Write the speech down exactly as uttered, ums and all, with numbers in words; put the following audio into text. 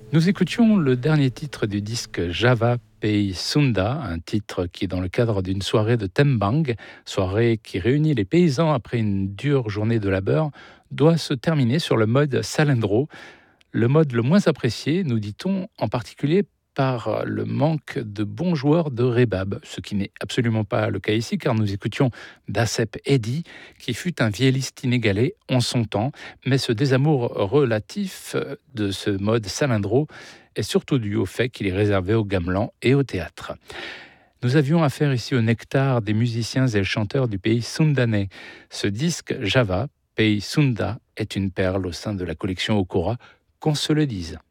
Nous écoutions le dernier titre du disque Java Pei Sunda, un titre qui, dans le cadre d'une soirée de Tembang, soirée qui réunit les paysans après une dure journée de labeur, doit se terminer sur le mode Salendro, le mode le moins apprécié, nous dit-on, en particulier par le manque de bons joueurs de rebab, ce qui n'est absolument pas le cas ici, car nous écoutions Dasep Eddy, qui fut un vielliste inégalé en son temps, mais ce désamour relatif de ce mode salindro est surtout dû au fait qu'il est réservé au gamelan et au théâtre. Nous avions affaire ici au nectar des musiciens et chanteurs du pays sundanais. Ce disque Java, Pays Sunda, est une perle au sein de la collection Okora, qu'on se le dise.